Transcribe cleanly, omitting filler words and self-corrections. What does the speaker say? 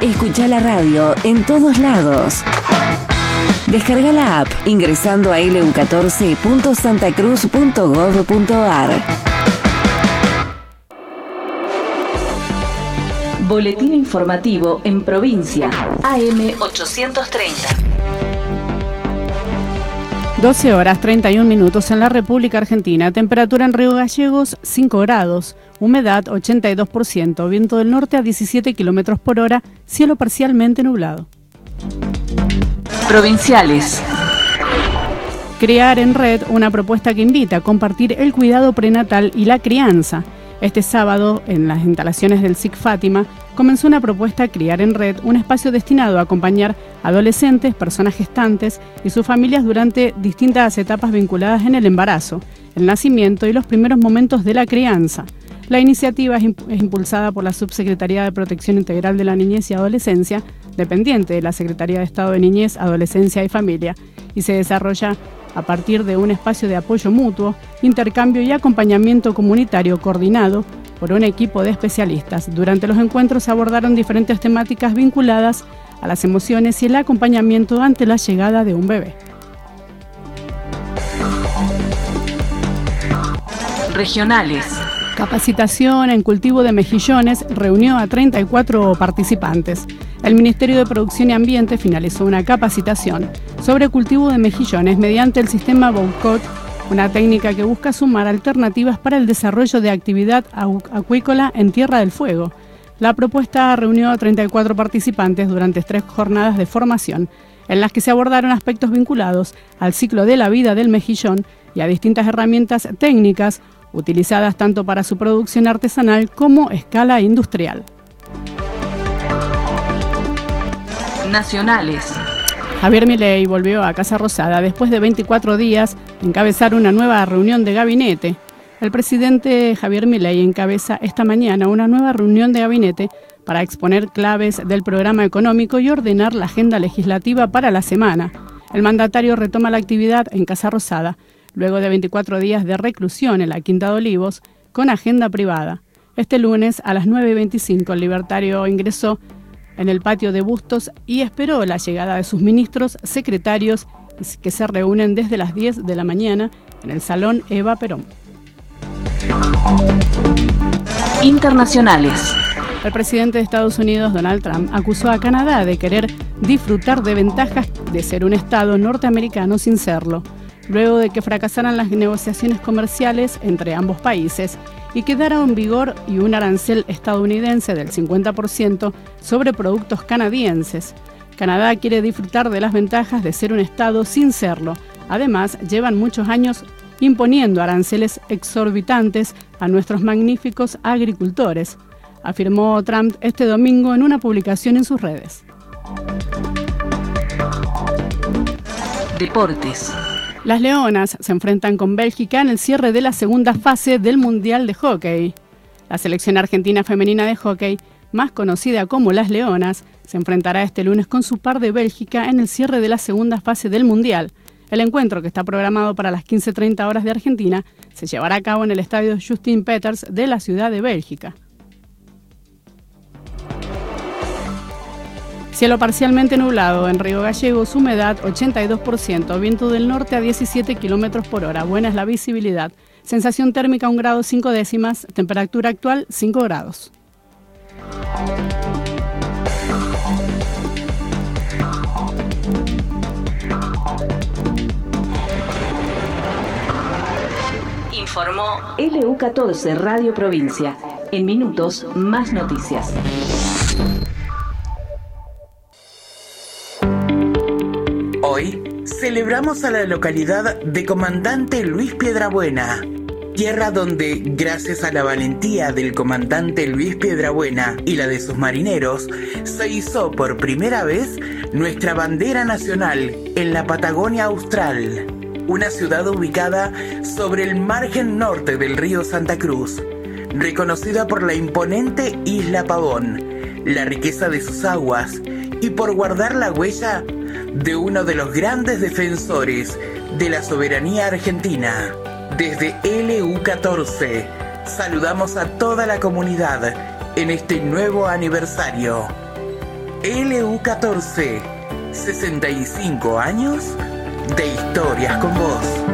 Escucha la radio en todos lados. Descarga la app ingresando a lu14.santacruz.gov.ar. Boletín informativo en provincia. AM 830. 12 horas 31 minutos en la República Argentina. Temperatura en Río Gallegos 5 grados. Humedad 82%. Viento del norte a 17 kilómetros por hora. Cielo parcialmente nublado. Provinciales. Criar en Red, una propuesta que invita a compartir el cuidado prenatal y la crianza. Este sábado, en las instalaciones del SIC Fátima, comenzó una propuesta Criar en Red, un espacio destinado a acompañar adolescentes, personas gestantes y sus familias durante distintas etapas vinculadas en el embarazo, el nacimiento y los primeros momentos de la crianza. La iniciativa es impulsada por la Subsecretaría de Protección Integral de la Niñez y Adolescencia, dependiente de la Secretaría de Estado de Niñez, Adolescencia y Familia, y se desarrolla a partir de un espacio de apoyo mutuo, intercambio y acompañamiento comunitario coordinado por un equipo de especialistas. Durante los encuentros se abordaron diferentes temáticas vinculadas a las emociones y el acompañamiento ante la llegada de un bebé. Regionales. Capacitación en cultivo de mejillones reunió a 34 participantes. El Ministerio de Producción y Ambiente finalizó una capacitación sobre cultivo de mejillones mediante el sistema Boucot, una técnica que busca sumar alternativas para el desarrollo de actividad acuícola en Tierra del Fuego. La propuesta reunió a 34 participantes durante 3 jornadas de formación, en las que se abordaron aspectos vinculados al ciclo de la vida del mejillón y a distintas herramientas técnicas utilizadas tanto para su producción artesanal como escala industrial. Nacionales. Javier Milei volvió a Casa Rosada después de 24 días de encabezar una nueva reunión de gabinete. El presidente Javier Milei encabeza esta mañana una nueva reunión de gabinete para exponer claves del programa económico y ordenar la agenda legislativa para la semana. El mandatario retoma la actividad en Casa Rosada luego de 24 días de reclusión en la Quinta de Olivos con agenda privada. Este lunes a las 9:25 el libertario ingresó en el patio de Bustos y esperó la llegada de sus ministros, secretarios, que se reúnen desde las 10 de la mañana en el Salón Eva Perón. Internacionales. El presidente de Estados Unidos, Donald Trump, acusó a Canadá de querer disfrutar de ventajas de ser un Estado norteamericano sin serlo, luego de que fracasaran las negociaciones comerciales entre ambos países y quedara en vigor un arancel estadounidense del 50% sobre productos canadienses. Canadá quiere disfrutar de las ventajas de ser un Estado sin serlo. Además, llevan muchos años imponiendo aranceles exorbitantes a nuestros magníficos agricultores, afirmó Trump este domingo en una publicación en sus redes. Deportes. Las Leonas se enfrentan con Bélgica en el cierre de la segunda fase del Mundial de Hockey. La selección argentina femenina de hockey, más conocida como Las Leonas, se enfrentará este lunes con su par de Bélgica en el cierre de la segunda fase del Mundial. El encuentro, que está programado para las 15:30 horas de Argentina, se llevará a cabo en el estadio Justin Peters de la ciudad de Bélgica. Cielo parcialmente nublado en Río Gallegos, humedad 82%, viento del norte a 17 kilómetros por hora. Buena es la visibilidad. Sensación térmica 1 grado 5 décimas, temperatura actual 5 grados. Informó LU14 Radio Provincia. En minutos, más noticias. Hoy celebramos a la localidad de Comandante Luis Piedrabuena, tierra donde, gracias a la valentía del comandante Luis Piedrabuena y la de sus marineros, se izó por primera vez nuestra bandera nacional en la Patagonia Austral, una ciudad ubicada sobre el margen norte del río Santa Cruz, reconocida por la imponente Isla Pavón, la riqueza de sus aguas y por guardar la huella de uno de los grandes defensores de la soberanía argentina. Desde LU14 saludamos a toda la comunidad en este nuevo aniversario. LU14, 65 años de historias con vos.